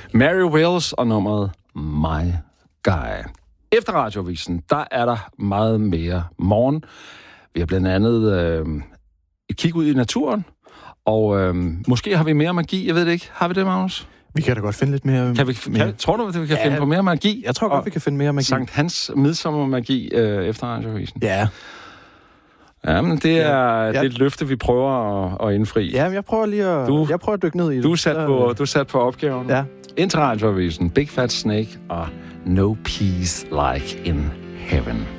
Mary Wells og nummeret My Guy. Efter Radioavisen, der er der meget mere morgen. Vi har blandt andet et kig ud i naturen, og måske har vi mere magi, jeg ved det ikke. Har vi det, Magnus? Vi kan da godt finde lidt mere... Tror du, at vi kan finde på mere magi? Jeg tror godt, vi kan finde mere magi. Sankt Hans midsommermagi efter Radioavisen. Ja. Ja, men det er et løfte, vi prøver at indfri. Ja, men jeg prøver lige at dykke ned i det. Du er sat på opgaven. Ja. Ind til Radioavisen, Big Fat Snake og No Peace Like in Heaven.